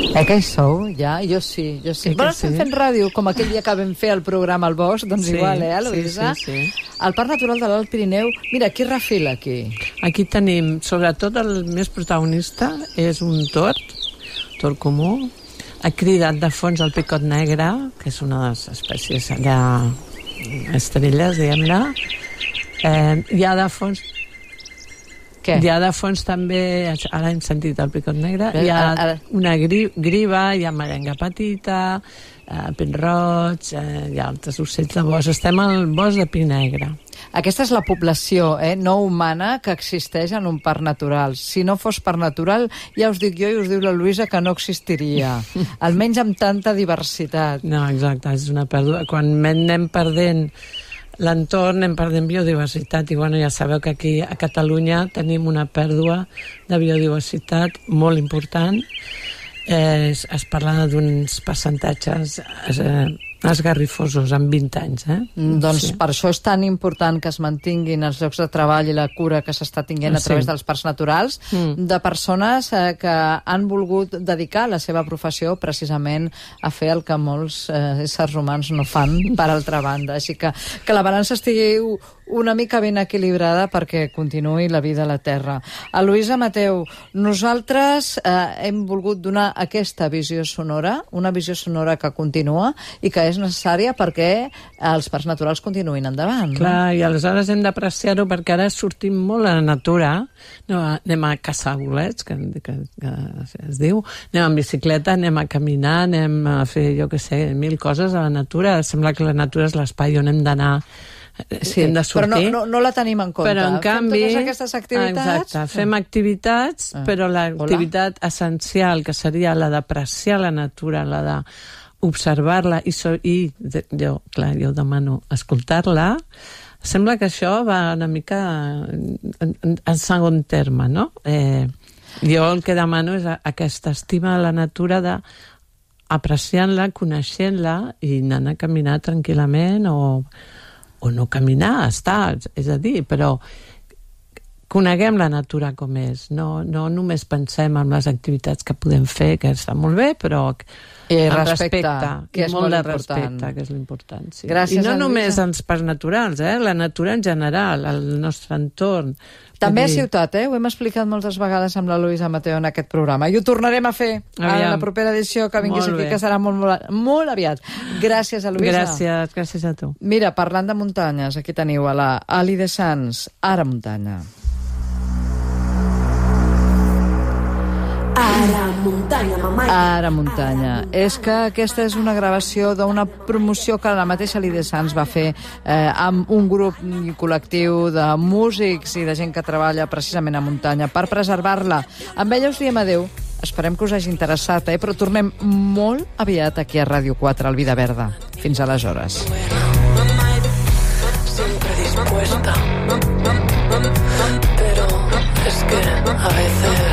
Que hi sou, ja? Jo sí. Però estem fent ràdio, com aquell dia que vam fer el programa al bosc, doncs igual, Luisa? Sí. El Parc Natural de l'Alt Pirineu, mira, qui refila aquí? Aquí tenim, sobretot el més protagonista, és un tord comú. Ha cridat de fons el picot negre, que és una de les espècies allà estrelles, diguem-ne. Hi ha de fons... Què? Hi ha de fons també, ara hem sentit el picot negre, hi ha una griva, hi ha merenga petita, pen-roig, hi ha altres ocells de bosc. Estem al bosc de pi negre. Aquesta és la població no humana que existeix en un parc natural. Si no fos parc natural, ja us dic jo i us diu la Luisa que no existiria. Almenys amb tanta diversitat. No, exacte, és una pèrdua. Quan anem perdent l'entorn, anem perdent biodiversitat i ja sabeu que aquí a Catalunya tenim una pèrdua de biodiversitat molt important. Es parla d'uns percentatges esgarrifosos en 20 anys. Doncs sí. Per això és tan important que es mantinguin els llocs de treball i la cura que s'està tinguent a través dels parcs naturals de persones que han volgut dedicar la seva professió precisament a fer el que molts éssers humans no fan, per altra banda. Així que la balança estigui una mica ben equilibrada perquè continuï la vida a la Terra. A Luisa Mateu, nosaltres hem volgut donar aquesta visió sonora, una visió sonora que continua i que és necessària perquè els parcs naturals continuïn endavant. Clar, i aleshores hem d'apreciar-ho perquè ara sortim molt a la natura, anem a caçar bolets, que es diu, anem en bicicleta, anem a caminar, anem a fer, jo què sé, 1000 coses a la natura. Sembla que la natura és l'espai on hem d'anar. Sí, hem de sortir, però no la tenim en compte. Però en canvi, fem totes aquestes activitats. Exacte, fem activitats, però l'activitat essencial, que seria la d'apreciar la natura, la d'observar-la i jo demano escoltar-la, sembla que això va una mica en segon terme, no? Jo el que demano és aquesta estima de la natura d'apreciant-la, coneixent-la i anant a caminar tranquil·lament o no caminar, és a dir, però coneguem la natura com és, no només pensem en les activitats que podem fer, que està molt bé, però amb respecte, que és molt de important. respecte, que és l'important. Sí. Gràcies, I no només els parcs naturals, la natura en general, el nostre entorn. També a ciutat, ho hem explicat moltes vegades amb la Luisa Mateu en aquest programa. I ho tornarem a fer a la propera edició que vinguis aquí, que serà molt aviat. Gràcies, a Luisa. Gràcies a tu. Mira, parlant de muntanyes, aquí teniu a la Ali de Sans, Ara Muntanya. Ara Muntanya. És que aquesta és una gravació d'una promoció que la mateixa Ali de Sans va fer amb un grup col·lectiu de músics i de gent que treballa precisament a muntanya per preservar-la. Amb ella us diem adeu. Esperem que us hagi interessat, però tornem molt aviat aquí a Ràdio 4, al Vida Verda. Fins aleshores. Siempre dispuesta, pero es que a veces